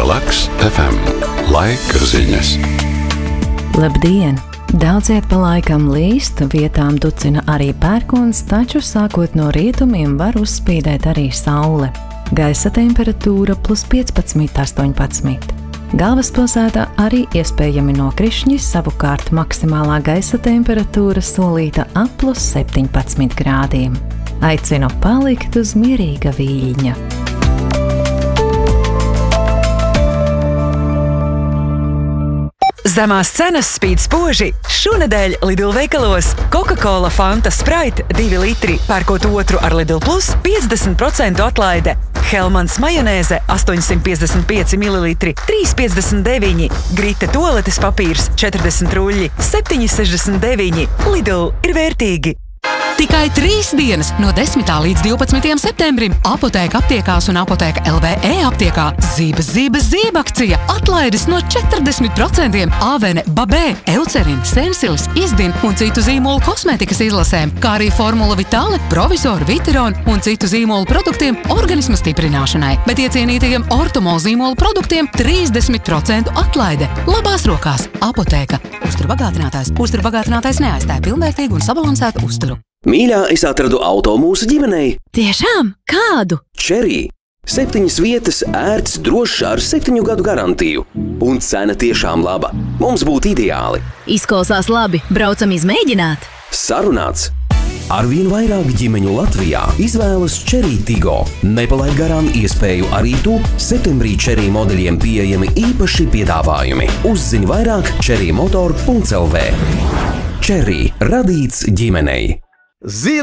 Relaks FM. Laika ziņas. Labdien! Daudziet pa laikam līst, vietām ducina arī pērkons, taču sākot no rietumiem var uzspīdēt arī saule. Gaisa temperatūra plus 15–18. Galvaspilsētā arī iespējami nokrišņi, savukārt maksimālā gaisa temperatūra solīta ap plus 17 grādiem. Aicinu palikt uz mierīga viļņa. Zemās cenas spīd spoži. Šonedēļ Lidl veikalos Coca-Cola Fanta Sprite 2 litri, pērkot otru ar Lidl Plus 50% atlaide. Hellmans majonēze 855 ml 3,59. Grita toaletes papīrs 40 ruļļi 7,69. Lidl ir vērtīgi. Tikai 3 dienas no 10. līdz 12. septembrim Apotēka aptiekās un Apotēka LV e-aptiekā Zība akcija. Atlaides no 40% Avene, Babē, Eucerin, Sensilis, Izdin un citu zīmolu kosmētikas izlasēm, kā arī Formula Vitale, Provisor, Viteron un citu zīmolu produktiem organisma stiprināšanai. Bet iecienītajiem Ortomol zīmolu produktiem 30% atlaide. Labās rokās Apotēka. Uzturbagātinātais neaizstāja pilnvērtīgu un sabalansētu uzturu. Mīļā, es atradu auto mūsu ģimenei. Tiešām? Kādu? Cherry. 7 vietas, ērts, drošs ar 7 gadu garantiju. Un cena tiešām laba. Mums būtu ideāli. Izklausās labi. Braucam izmēģināt. Sarunāts. Arvien vairāk ģimeņu Latvijā izvēlas Cherry Tigo. Nepalaid garām iespēju arī tu. Septembrī Cherry modeļiem pieejami īpaši piedāvājumi. Uzzini vairāk cherrymotor.lv. Cherry radīts ģimenei.